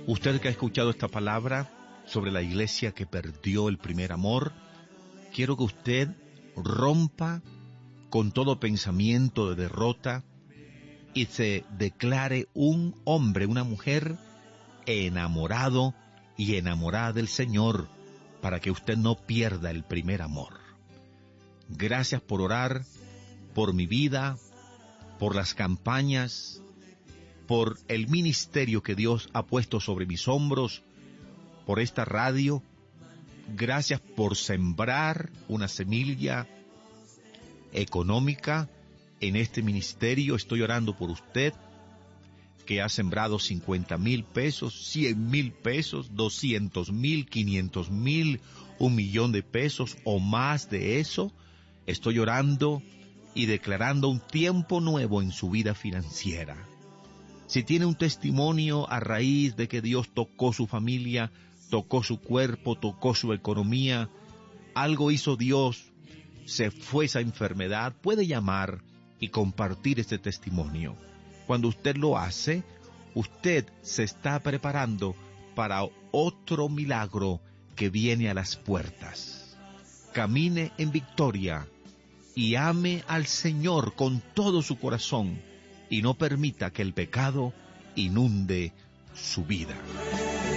Usted que ha escuchado esta palabra sobre la iglesia que perdió el primer amor, quiero que usted rompa con todo pensamiento de derrota y se declare un hombre, una mujer enamorado y enamorada del Señor, para que usted no pierda el primer amor. Gracias por orar por mi vida, por las campañas, por el ministerio que Dios ha puesto sobre mis hombros, por esta radio. Gracias por sembrar una semilla económica en este ministerio. Estoy orando por usted, que ha sembrado 50,000 pesos, 100,000 pesos, 200,000, 500,000, 1,000,000 de pesos o más de eso. Estoy orando y declarando un tiempo nuevo en su vida financiera. Si tiene un testimonio a raíz de que Dios tocó su familia, tocó su cuerpo, tocó su economía, algo hizo Dios, se fue esa enfermedad, puede llamar y compartir este testimonio. Cuando usted lo hace, usted se está preparando para otro milagro que viene a las puertas. Camine en victoria y ame al Señor con todo su corazón y no permita que el pecado inunde su vida.